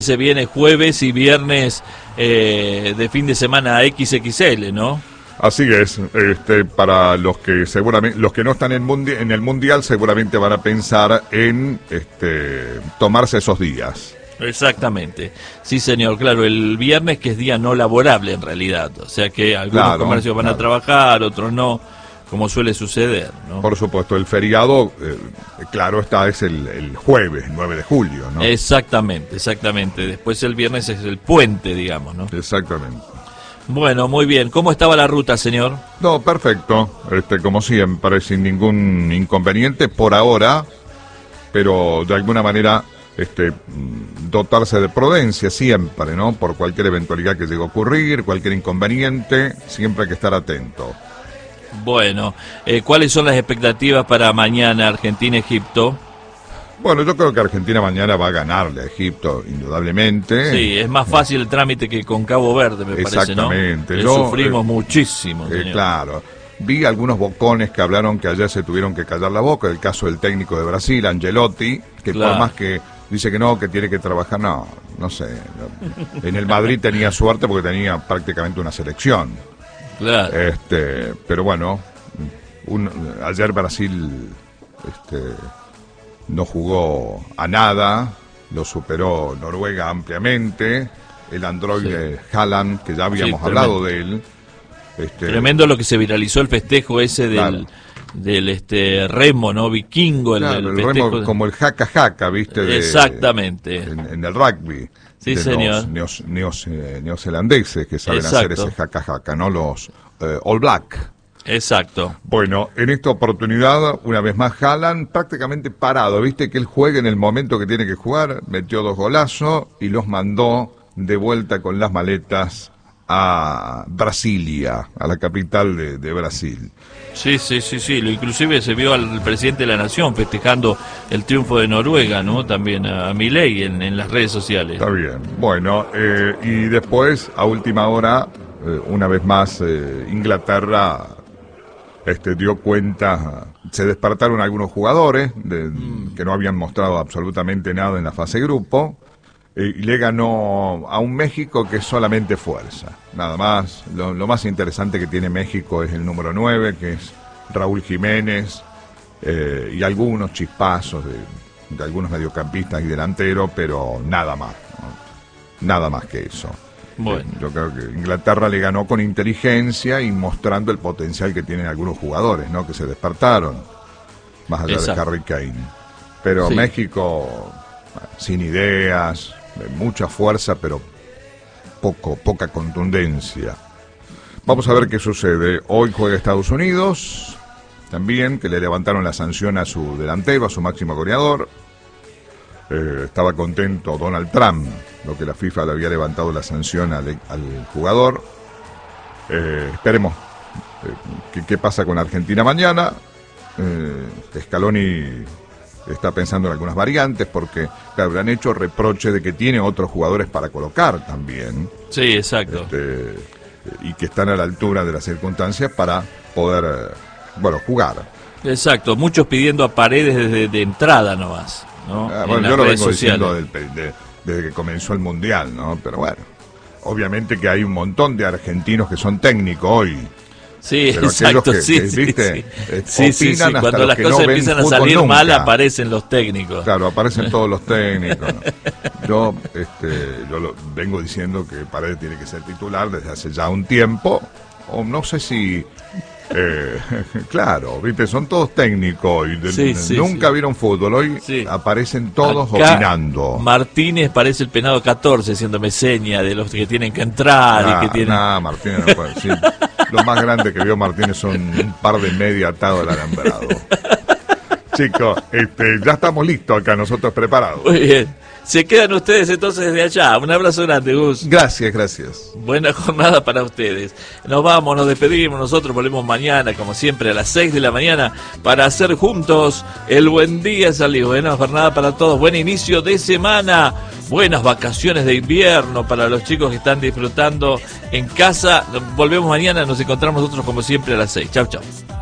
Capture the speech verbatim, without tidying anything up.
Se viene jueves y viernes eh, de fin de semana equis equis ele, ¿no? Así es, este, para los que seguramente, los que no están en, mundi en el mundial seguramente van a pensar en este, tomarse esos días. Exactamente, sí señor, claro, el viernes que es día no laborable en realidad, o sea que algunos Claro, comercios van claro. a trabajar, otros no, como suele suceder, ¿no? Por supuesto, el feriado, eh, claro está, es el, el jueves, nueve de julio, ¿no? Exactamente, exactamente, después el viernes es el puente, digamos, ¿no? Exactamente. Bueno, muy bien, ¿cómo estaba la ruta, señor? No, perfecto, este, como siempre, sin ningún inconveniente por ahora, pero de alguna manera este, dotarse de prudencia siempre, ¿no? Por cualquier eventualidad que llegue a ocurrir, cualquier inconveniente, siempre hay que estar atento. Bueno, eh, ¿cuáles son las expectativas para mañana Argentina-Egipto? Bueno, yo creo que Argentina mañana va a ganarle a Egipto, indudablemente. Sí, es más fácil el trámite que con Cabo Verde, me parece, ¿no? Exactamente. Le Yo, sufrimos eh, muchísimo, Eh, señor. claro. Vi algunos bocones que hablaron que ayer se tuvieron que callar la boca, el caso del técnico de Brasil, Angelotti, que Claro. por más que dice que no, que tiene que trabajar, no, no sé. no. En el Madrid tenía suerte porque tenía prácticamente una selección. Claro. Este, pero bueno, un, ayer Brasil este, no jugó a nada, lo superó Noruega ampliamente, el androide Haaland, que ya habíamos Sí, hablado de él. Este, Tremendo lo que se viralizó el festejo ese del, Claro. del este remo, ¿no? Vikingo, el, claro, el el festejo remo de- como el jaca jaca, ¿viste? De- Exactamente. En, en el rugby. Sí, de señor. Los neos- neos- eh, neozelandeses que saben hacer Exacto. ese jaca jaca, no los eh, All Black. Exacto. Bueno, en esta oportunidad, una vez más, Haaland prácticamente parado. Viste que él juega en el momento que tiene que jugar, metió dos golazos y los mandó de vuelta con las maletas a Brasilia, a la capital de, de Brasil. Sí, sí, sí, sí. Lo inclusive se vio al presidente de la Nación festejando el triunfo de Noruega, ¿no? También a, a Milei en, en las redes sociales. Está bien. Bueno, eh, y después, a última hora, eh, una vez más, eh, Inglaterra este, dio cuenta, se despertaron algunos jugadores de, Mm. que no habían mostrado absolutamente nada en la fase grupo, eh, y le ganó a un México que es solamente fuerza, nada más. Lo, lo más interesante que tiene México es el número nueve, que es Raúl Jiménez, eh, y algunos chispazos de, de algunos mediocampistas y delanteros, pero nada más, ¿no? Nada más que eso. Bueno. Yo creo que Inglaterra le ganó con inteligencia y mostrando el potencial que tienen algunos jugadores, ¿no? Que se despertaron, más allá Exacto. de Harry Kane. Pero Sí. México, sin ideas, mucha fuerza, pero poco, poca contundencia. Vamos a ver qué sucede. Hoy juega Estados Unidos, también, que le levantaron la sanción a su delantero, a su máximo goleador. Eh, estaba contento Donald Trump, lo que la FIFA le había levantado la sanción al, al jugador. Eh, esperemos eh, qué, qué pasa con Argentina mañana. Eh, Scaloni está pensando en algunas variantes porque, claro, le han hecho reproche de que tiene otros jugadores para colocar también, Sí, exacto. este, y que están a la altura de las circunstancias para poder, eh, bueno, jugar. Exacto. Muchos pidiendo a Paredes desde de entrada nomás, ¿no? Ah, En bueno, las yo lo redes vengo sociales. diciendo del pe- de- desde que comenzó el Mundial, ¿no? Pero bueno, obviamente que hay un montón de argentinos que son técnicos hoy. Sí, Pero exacto, aquellos que- sí, que, sí, ¿viste? sí. Eh, Sí, sí, sí, opinan hasta cuando los las que cosas no ven empiezan a fútbol salir mal nunca. aparecen los técnicos. Claro, aparecen todos los técnicos, ¿no? Yo, este, yo lo, vengo diciendo que Paredes tiene que ser titular desde hace ya un tiempo, o no sé si... eh, claro, viste, son todos técnicos y de- Sí, sí, nunca sí. vieron fútbol, hoy Sí. aparecen todos Acá, opinando. Martínez parece el penado catorce, haciéndome seña de los que tienen que entrar Ah, y que tienen... nah, Martínez no puede decir. Lo más grande que vio Martínez son un par de media atado al alambrado. Chicos, este, ya estamos listos acá, nosotros preparados. Muy bien. Se quedan ustedes entonces desde allá. Un abrazo grande, Gus. Gracias, gracias. Buena jornada para ustedes. Nos vamos, nos despedimos. Nosotros volvemos mañana, como siempre, a las seis de la mañana para hacer juntos el buen día. Salí. Buena jornada para todos. Buen inicio de semana. Buenas vacaciones de invierno para los chicos que están disfrutando en casa. Volvemos mañana. Nos encontramos nosotros, como siempre, a las seis. Chau, chau.